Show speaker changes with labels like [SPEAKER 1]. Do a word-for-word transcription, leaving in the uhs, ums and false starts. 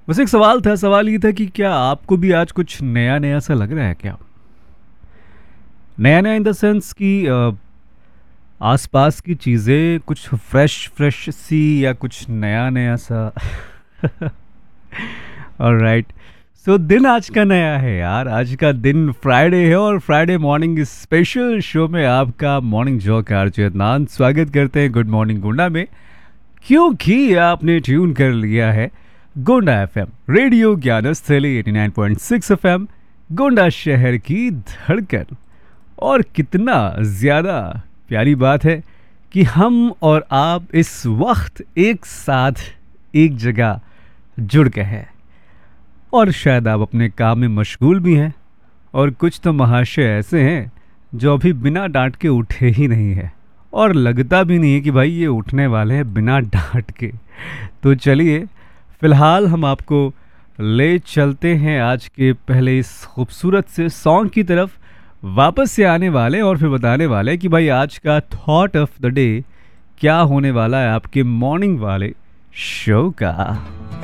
[SPEAKER 1] बस एक सवाल था सवाल ये था कि क्या आपको भी आज कुछ नया नया सा लग रहा है क्या? नया नया इन द सेंस कि अ, आसपास की चीज़ें कुछ फ्रेश फ्रेश सी या कुछ नया नया सा। ऑलराइट। सो दिन आज का नया है यार, आज का दिन फ्राइडे है और फ्राइडे मॉर्निंग स्पेशल शो में आपका मॉर्निंग जॉक आरजे अदनान स्वागत करते हैं गुड मॉर्निंग गुंडा में। क्योंकि आपने ट्यून कर लिया है Gonda FM radio Gyansthali eighty nine point six FM, Gonda शहर की धड़कन। और कितना ज़्यादा प्यारी बात है कि हम और आप इस वक्त एक साथ एक जगह जुड़ गए हैं। और शायद आप अपने काम में मशगूल भी हैं और कुछ तो महाशय ऐसे हैं जो अभी बिना डांट के उठे ही नहीं है और लगता भी नहीं है कि भाई ये उठने वाले हैं बिना डांट के। तो चलिए फिलहाल हम आपको ले चलते हैं आज के पहले इस खूबसूरत से सॉन्ग की तरफ। वापस से आने वाले और फिर बताने वाले कि भाई आज का थॉट ऑफ द डे क्या होने वाला है आपके मॉर्निंग वाले शो का।